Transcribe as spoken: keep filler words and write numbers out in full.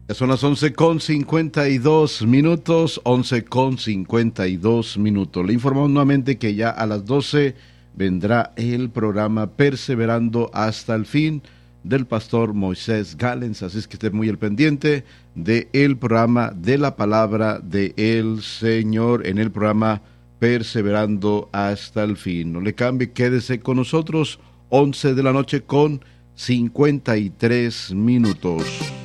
Ya son las once con cincuenta y dos minutos, once con cincuenta y dos minutos. Le informamos nuevamente que ya a las doce vendrá el programa Perseverando hasta el fin del pastor Moisés Galens, así es que esté muy al pendiente del programa de la palabra del Señor en el programa Perseverando hasta el fin. No le cambie, quédese con nosotros, once de la noche con cincuenta y tres minutos.